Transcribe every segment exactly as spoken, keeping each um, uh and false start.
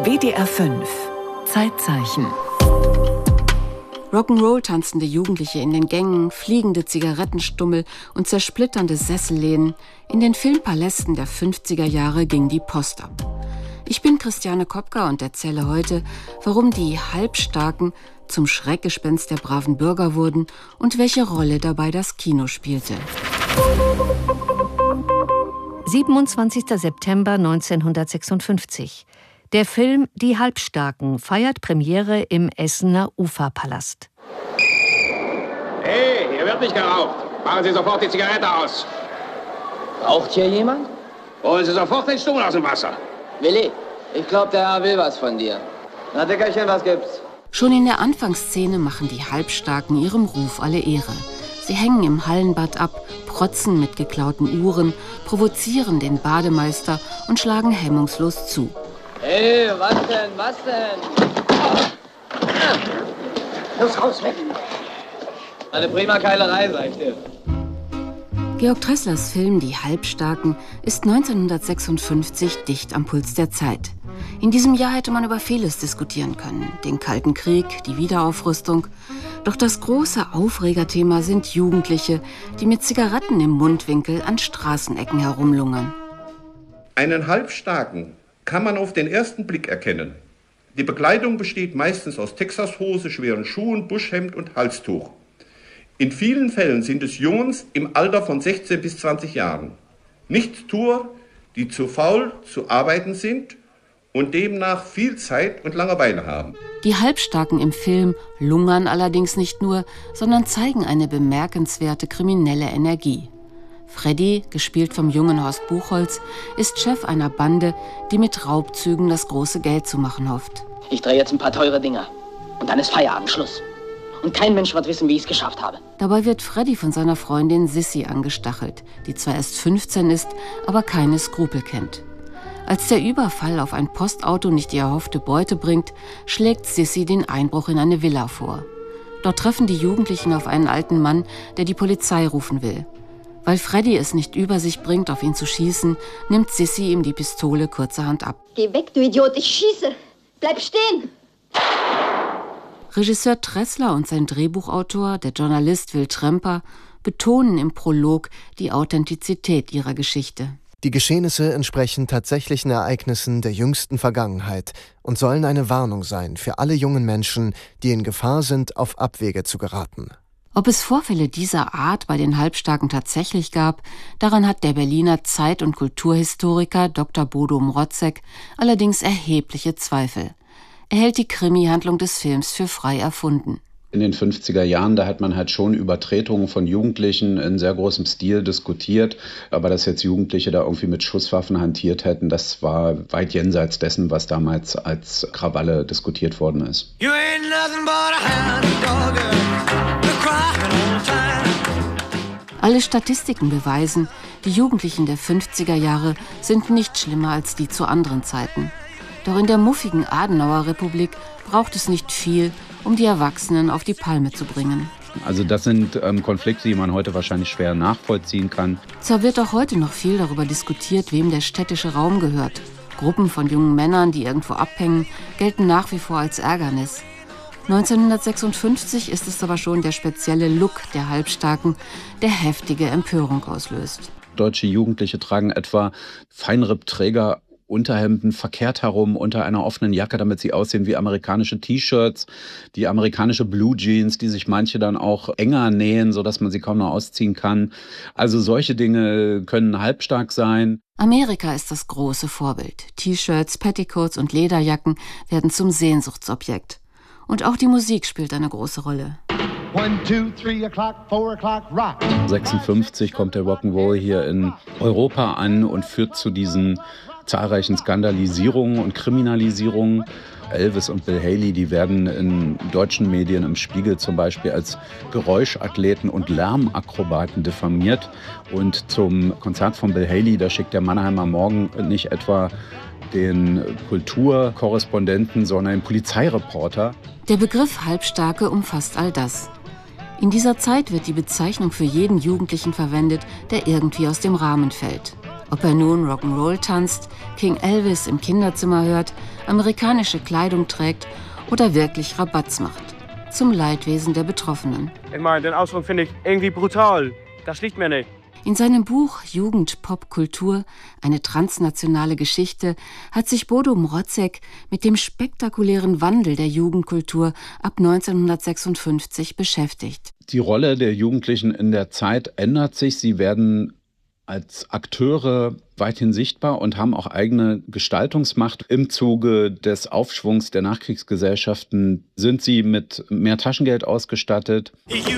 W D R fünf Zeitzeichen. Rock'n'Roll tanzende Jugendliche in den Gängen, fliegende Zigarettenstummel und zersplitternde Sessellehnen. In den Filmpalästen der fünfziger Jahre ging die Post ab. Ich bin Christiane Kopka und erzähle heute, warum die Halbstarken zum Schreckgespenst der braven Bürger wurden und welche Rolle dabei das Kino spielte. siebenundzwanzigster September neunzehnhundertsechsundfünfzig. Der Film Die Halbstarken feiert Premiere im Essener Uferpalast. Hey, hier wird nicht geraucht. Machen Sie sofort die Zigarette aus. Raucht hier jemand? Holen Sie sofort den Stuhl aus dem Wasser. Willi, ich glaube, der Herr will was von dir. Na, Dickerchen, was gibt's? Schon in der Anfangsszene machen die Halbstarken ihrem Ruf alle Ehre. Sie hängen im Hallenbad ab, protzen mit geklauten Uhren, provozieren den Bademeister und schlagen hemmungslos zu. Hey, was denn, was denn? Oh. Los, raus, weg! Eine prima Keilerei, sag ich dir. Georg Tresslers Film Die Halbstarken ist neunzehnhundertsechsundfünfzig dicht am Puls der Zeit. In diesem Jahr hätte man über vieles diskutieren können. Den Kalten Krieg, die Wiederaufrüstung. Doch das große Aufregerthema sind Jugendliche, die mit Zigaretten im Mundwinkel an Straßenecken herumlungern. Einen Halbstarken kann man auf den ersten Blick erkennen. Die Bekleidung besteht meistens aus Texashose, schweren Schuhen, Buschhemd und Halstuch. In vielen Fällen sind es Jungs im Alter von sechzehn bis zwanzig Jahren. Nichtstuer, die zu faul zu arbeiten sind und demnach viel Zeit und Langeweile haben. Die Halbstarken im Film lungern allerdings nicht nur, sondern zeigen eine bemerkenswerte kriminelle Energie. Freddy, gespielt vom jungen Horst Buchholz, ist Chef einer Bande, die mit Raubzügen das große Geld zu machen hofft. Ich drehe jetzt ein paar teure Dinger. Und dann ist Feierabend, Schluss. Und kein Mensch wird wissen, wie ich es geschafft habe. Dabei wird Freddy von seiner Freundin Sissi angestachelt, die zwar erst fünfzehn ist, aber keine Skrupel kennt. Als der Überfall auf ein Postauto nicht die erhoffte Beute bringt, schlägt Sissi den Einbruch in eine Villa vor. Dort treffen die Jugendlichen auf einen alten Mann, der die Polizei rufen will. Weil Freddy es nicht über sich bringt, auf ihn zu schießen, nimmt Sissi ihm die Pistole kurzerhand ab. Geh weg, du Idiot, ich schieße! Bleib stehen! Regisseur Tressler und sein Drehbuchautor, der Journalist Will Tremper, betonen im Prolog die Authentizität ihrer Geschichte. Die Geschehnisse entsprechen tatsächlichen Ereignissen der jüngsten Vergangenheit und sollen eine Warnung sein für alle jungen Menschen, die in Gefahr sind, auf Abwege zu geraten. Ob es Vorfälle dieser Art bei den Halbstarken tatsächlich gab, daran hat der Berliner Zeit- und Kulturhistoriker Doktor Bodo Mrotzek allerdings erhebliche Zweifel. Er hält die Krimi-Handlung des Films für frei erfunden. In den fünfziger Jahren, da hat man halt schon Übertretungen von Jugendlichen in sehr großem Stil diskutiert. Aber dass jetzt Jugendliche da irgendwie mit Schusswaffen hantiert hätten, das war weit jenseits dessen, was damals als Krawalle diskutiert worden ist. Alle Statistiken beweisen, die Jugendlichen der fünfziger Jahre sind nicht schlimmer als die zu anderen Zeiten. Doch in der muffigen Adenauer-Republik braucht es nicht viel, um die Erwachsenen auf die Palme zu bringen. Also das sind ähm, Konflikte, die man heute wahrscheinlich schwer nachvollziehen kann. Zwar wird auch heute noch viel darüber diskutiert, wem der städtische Raum gehört. Gruppen von jungen Männern, die irgendwo abhängen, gelten nach wie vor als Ärgernis. neunzehnhundertsechsundfünfzig ist es aber schon der spezielle Look der Halbstarken, der heftige Empörung auslöst. Deutsche Jugendliche tragen etwa Feinrippträger Unterhemden verkehrt herum unter einer offenen Jacke, damit sie aussehen wie amerikanische T-Shirts, die amerikanische Blue Jeans, die sich manche dann auch enger nähen, sodass man sie kaum noch ausziehen kann. Also solche Dinge können halbstark sein. Amerika ist das große Vorbild. T-Shirts, Petticoats und Lederjacken werden zum Sehnsuchtsobjekt. Und auch die Musik spielt eine große Rolle. One, two, three o'clock, four o'clock, rock. sechsundfünfzig kommt der Rock'n'Roll hier in Europa an und führt zu diesen zahlreichen Skandalisierungen und Kriminalisierungen. Elvis und Bill Haley, die werden in deutschen Medien, im Spiegel zum Beispiel, als Geräuschathleten und Lärmakrobaten diffamiert. Und zum Konzert von Bill Haley, da schickt der Mannheimer Morgen nicht etwa den Kulturkorrespondenten, sondern den Polizeireporter. Der Begriff Halbstarke umfasst all das. In dieser Zeit wird die Bezeichnung für jeden Jugendlichen verwendet, der irgendwie aus dem Rahmen fällt. Ob er nun Rock'n'Roll tanzt, King Elvis im Kinderzimmer hört, amerikanische Kleidung trägt oder wirklich Rabatz macht. Zum Leidwesen der Betroffenen. Ich meine, den Ausdruck finde ich irgendwie brutal. Das liegt mir nicht. In seinem Buch Jugend, Pop, Kultur, eine transnationale Geschichte, hat sich Bodo Mrotzek mit dem spektakulären Wandel der Jugendkultur ab neunzehnhundertsechsundfünfzig beschäftigt. Die Rolle der Jugendlichen in der Zeit ändert sich. Sie werden als Akteure weithin sichtbar und haben auch eigene Gestaltungsmacht. Im Zuge des Aufschwungs der Nachkriegsgesellschaften sind sie mit mehr Taschengeld ausgestattet.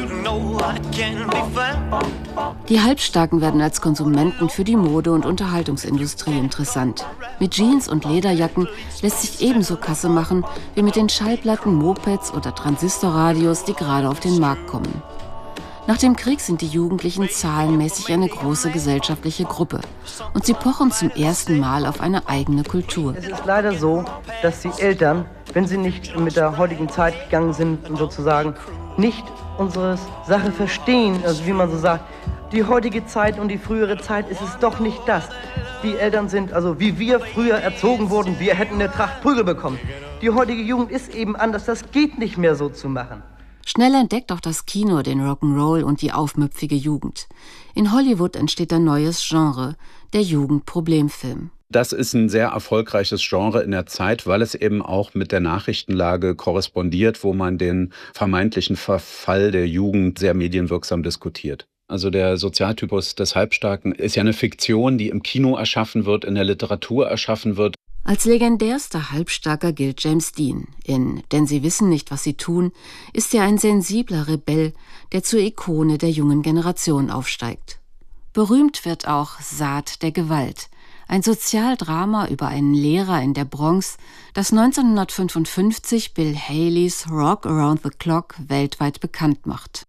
Die Halbstarken werden als Konsumenten für die Mode- und Unterhaltungsindustrie interessant. Mit Jeans und Lederjacken lässt sich ebenso Kasse machen wie mit den Schallplatten, Mopeds oder Transistorradios, die gerade auf den Markt kommen. Nach dem Krieg sind die Jugendlichen zahlenmäßig eine große gesellschaftliche Gruppe. Und sie pochen zum ersten Mal auf eine eigene Kultur. Es ist leider so, dass die Eltern, wenn sie nicht mit der heutigen Zeit gegangen sind, sozusagen, nicht unsere Sache verstehen. Also wie man so sagt, die heutige Zeit und die frühere Zeit ist es doch nicht das. Die Eltern sind, also wie wir früher erzogen wurden, wir hätten eine Tracht Prügel bekommen. Die heutige Jugend ist eben anders, das geht nicht mehr so zu machen. Schnell entdeckt auch das Kino den Rock'n'Roll und die aufmüpfige Jugend. In Hollywood entsteht ein neues Genre, der Jugendproblemfilm. Das ist ein sehr erfolgreiches Genre in der Zeit, weil es eben auch mit der Nachrichtenlage korrespondiert, wo man den vermeintlichen Verfall der Jugend sehr medienwirksam diskutiert. Also der Sozialtypus des Halbstarken ist ja eine Fiktion, die im Kino erschaffen wird, in der Literatur erschaffen wird. Als legendärster Halbstarker gilt James Dean. In »Denn sie wissen nicht, was sie tun« ist er ein sensibler Rebell, der zur Ikone der jungen Generation aufsteigt. Berühmt wird auch »Saat der Gewalt«, ein Sozialdrama über einen Lehrer in der Bronx, das neunzehnhundertfünfundfünfzig Bill Haleys Rock Around the Clock weltweit bekannt macht.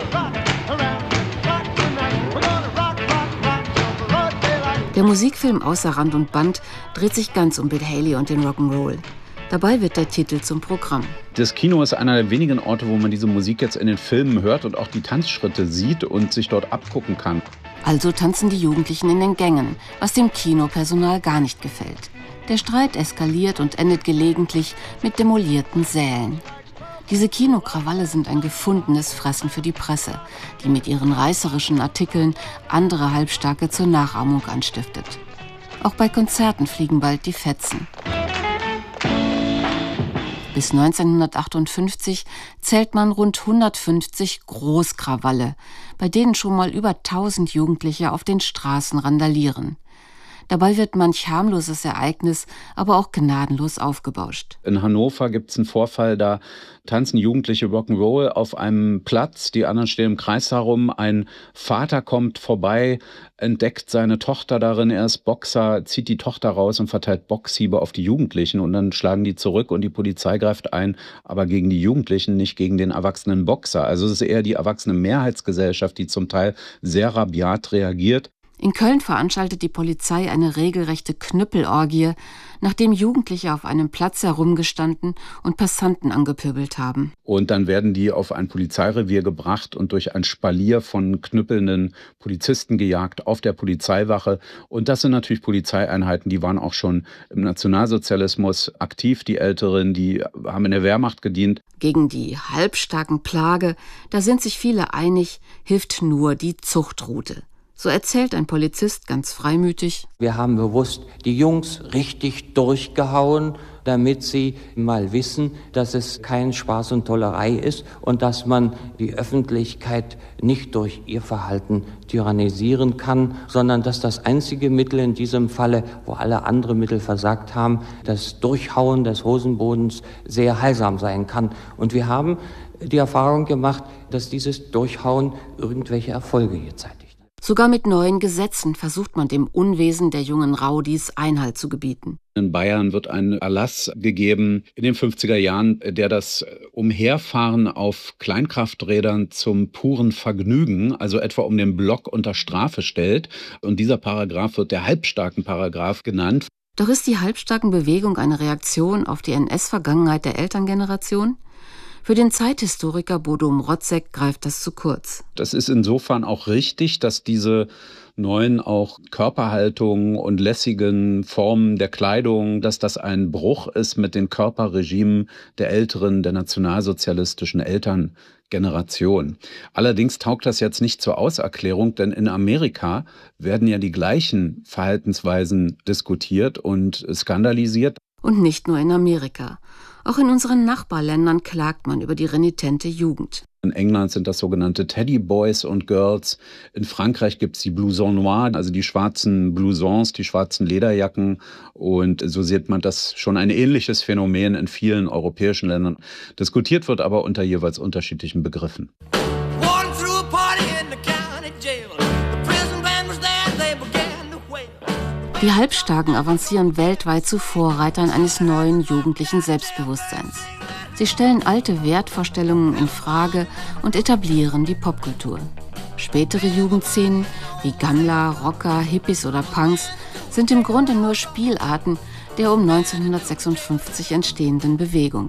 Der Musikfilm Außer Rand und Band dreht sich ganz um Bill Haley und den Rock'n'Roll. Dabei wird der Titel zum Programm. Das Kino ist einer der wenigen Orte, wo man diese Musik jetzt in den Filmen hört und auch die Tanzschritte sieht und sich dort abgucken kann. Also tanzen die Jugendlichen in den Gängen, was dem Kinopersonal gar nicht gefällt. Der Streit eskaliert und endet gelegentlich mit demolierten Sälen. Diese Kinokrawalle sind ein gefundenes Fressen für die Presse, die mit ihren reißerischen Artikeln andere Halbstarke zur Nachahmung anstiftet. Auch bei Konzerten fliegen bald die Fetzen. Bis neunzehnhundertachtundfünfzig zählt man rund hundertfünfzig Großkrawalle, bei denen schon mal über tausend Jugendliche auf den Straßen randalieren. Dabei wird manch harmloses Ereignis aber auch gnadenlos aufgebauscht. In Hannover gibt es einen Vorfall, da tanzen Jugendliche Rock'n'Roll auf einem Platz, die anderen stehen im Kreis herum, ein Vater kommt vorbei, entdeckt seine Tochter darin, er ist Boxer, zieht die Tochter raus und verteilt Boxhiebe auf die Jugendlichen und dann schlagen die zurück und die Polizei greift ein, aber gegen die Jugendlichen, nicht gegen den erwachsenen Boxer. Also es ist eher die erwachsene Mehrheitsgesellschaft, die zum Teil sehr rabiat reagiert. In Köln veranstaltet die Polizei eine regelrechte Knüppelorgie, nachdem Jugendliche auf einem Platz herumgestanden und Passanten angepöbelt haben. Und dann werden die auf ein Polizeirevier gebracht und durch ein Spalier von knüppelnden Polizisten gejagt auf der Polizeiwache. Und das sind natürlich Polizeieinheiten, die waren auch schon im Nationalsozialismus aktiv, die Älteren, die haben in der Wehrmacht gedient. Gegen die halbstarken Plage, da sind sich viele einig, hilft nur die Zuchtroute. So erzählt ein Polizist ganz freimütig: Wir haben bewusst die Jungs richtig durchgehauen, damit sie mal wissen, dass es kein Spaß und Tollerei ist und dass man die Öffentlichkeit nicht durch ihr Verhalten tyrannisieren kann, sondern dass das einzige Mittel in diesem Falle, wo alle anderen Mittel versagt haben, das Durchhauen des Hosenbodens sehr heilsam sein kann. Und wir haben die Erfahrung gemacht, dass dieses Durchhauen irgendwelche Erfolge hier zeitigt. Sogar mit neuen Gesetzen versucht man dem Unwesen der jungen Raudis Einhalt zu gebieten. In Bayern wird ein Erlass gegeben in den fünfziger Jahren, der das Umherfahren auf Kleinkrafträdern zum puren Vergnügen, also etwa um den Block, unter Strafe stellt. Und dieser Paragraph wird der Halbstarken-Paragraph genannt. Doch ist die Halbstarken-Bewegung eine Reaktion auf die N S-Vergangenheit der Elterngeneration? Für den Zeithistoriker Bodo Mrotzek greift das zu kurz. Das ist insofern auch richtig, dass diese neuen auch Körperhaltungen und lässigen Formen der Kleidung, dass das ein Bruch ist mit den Körperregimen der älteren, der nationalsozialistischen Elterngeneration. Allerdings taugt das jetzt nicht zur Auserklärung, denn in Amerika werden ja die gleichen Verhaltensweisen diskutiert und skandalisiert. Und nicht nur in Amerika. Auch in unseren Nachbarländern klagt man über die renitente Jugend. In England sind das sogenannte Teddy Boys und Girls. In Frankreich gibt es die Blouson Noir, also die schwarzen Blousons, die schwarzen Lederjacken. Und so sieht man das schon ein ähnliches Phänomen in vielen europäischen Ländern. Diskutiert wird aber unter jeweils unterschiedlichen Begriffen. Die Halbstarken avancieren weltweit zu Vorreitern eines neuen jugendlichen Selbstbewusstseins. Sie stellen alte Wertvorstellungen in Frage und etablieren die Popkultur. Spätere Jugendszenen wie Gammler, Rocker, Hippies oder Punks sind im Grunde nur Spielarten der um neunzehnhundertsechsundfünfzig entstehenden Bewegung.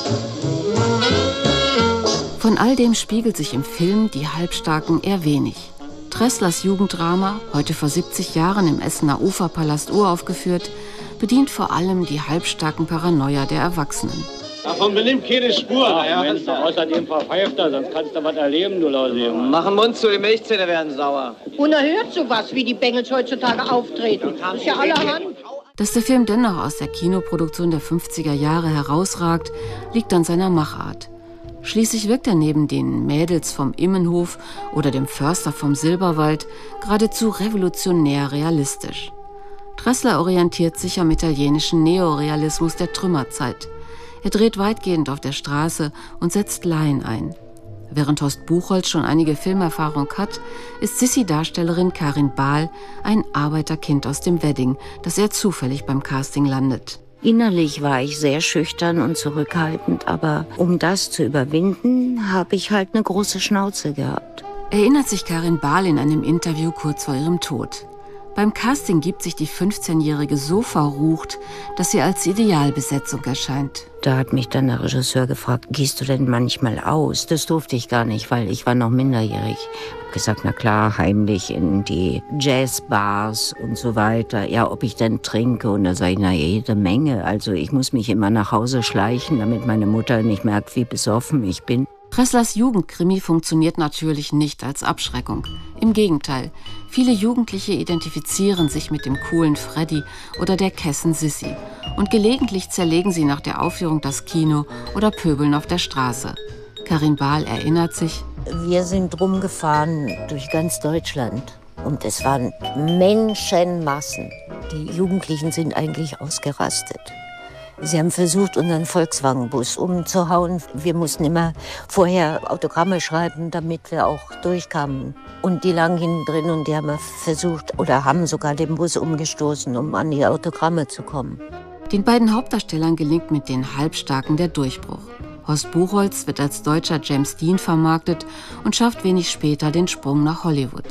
Von all dem spiegelt sich im Film Die Halbstarken eher wenig. Tresslers Jugenddrama, heute vor siebzig Jahren im Essener Uferpalast uraufgeführt, bedient vor allem die halbstarken Paranoia der Erwachsenen. Davon benimmt keine Spur. Ach, ja, Mensch, außerdem verpfeift er, sonst kannst du was erleben, du Leute. Mach den Mund zu, die Milchzähne werden sauer. Unerhört sowas, wie die Bengels heutzutage auftreten. Das ist ja allerhand. Dass der Film dennoch aus der Kinoproduktion der fünfziger Jahre herausragt, liegt an seiner Machart. Schließlich wirkt er neben den Mädels vom Immenhof oder dem Förster vom Silberwald geradezu revolutionär realistisch. Tressler orientiert sich am italienischen Neorealismus der Trümmerzeit. Er dreht weitgehend auf der Straße und setzt Laien ein. Während Horst Buchholz schon einige Filmerfahrung hat, ist Sissi-Darstellerin Karin Bahl ein Arbeiterkind aus dem Wedding, das er zufällig beim Casting landet. Innerlich war ich sehr schüchtern und zurückhaltend, aber um das zu überwinden, habe ich halt eine große Schnauze gehabt. Erinnert sich Karin Bahl in einem Interview kurz vor ihrem Tod. Beim Casting gibt sich die fünfzehnjährige so verrucht, dass sie als Idealbesetzung erscheint. Da hat mich dann der Regisseur gefragt, gehst du denn manchmal aus? Das durfte ich gar nicht, weil ich war noch minderjährig. Ich habe gesagt, na klar, heimlich in die Jazzbars und so weiter. Ja, ob ich denn trinke? Und da sage ich, na jede Menge. Also ich muss mich immer nach Hause schleichen, damit meine Mutter nicht merkt, wie besoffen ich bin. Tresslers Jugendkrimi funktioniert natürlich nicht als Abschreckung. Im Gegenteil, viele Jugendliche identifizieren sich mit dem coolen Freddy oder der kessen Sissi. Und gelegentlich zerlegen sie nach der Aufführung das Kino oder pöbeln auf der Straße. Karin Bahl erinnert sich: Wir sind rumgefahren durch ganz Deutschland und es waren Menschenmassen. Die Jugendlichen sind eigentlich ausgerastet. Sie haben versucht, unseren Volkswagenbus umzuhauen. Wir mussten immer vorher Autogramme schreiben, damit wir auch durchkamen. Und die lagen hinten drin und die haben versucht oder haben sogar den Bus umgestoßen, um an die Autogramme zu kommen. Den beiden Hauptdarstellern gelingt mit den Halbstarken der Durchbruch. Horst Buchholz wird als deutscher James Dean vermarktet und schafft wenig später den Sprung nach Hollywood.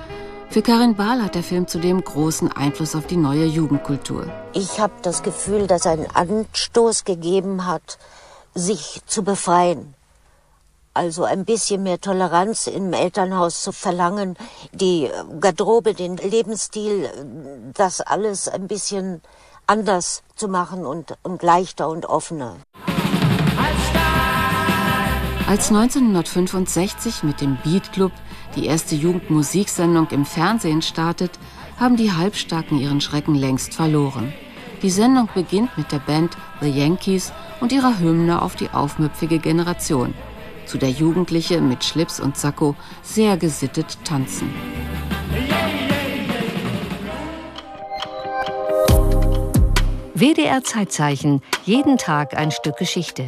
Für Karin Bahl hat der Film zudem großen Einfluss auf die neue Jugendkultur. Ich habe das Gefühl, dass er einen Anstoß gegeben hat, sich zu befreien. Also ein bisschen mehr Toleranz im Elternhaus zu verlangen, die Garderobe, den Lebensstil, das alles ein bisschen anders zu machen und, und leichter und offener. Als neunzehnhundertfünfundsechzig mit dem Beat Club die erste Jugendmusiksendung im Fernsehen startet, haben die Halbstarken ihren Schrecken längst verloren. Die Sendung beginnt mit der Band The Yankees und ihrer Hymne auf die aufmüpfige Generation, zu der Jugendliche mit Schlips und Sakko sehr gesittet tanzen. W D R Zeitzeichen, jeden Tag ein Stück Geschichte.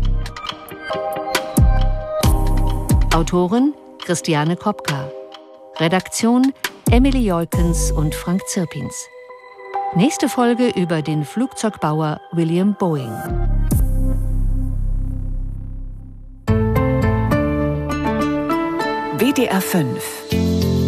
Autorin Christiane Kopka. Redaktion Emily Joikens und Frank Zirpins. Nächste Folge über den Flugzeugbauer William Boeing. W D R fünf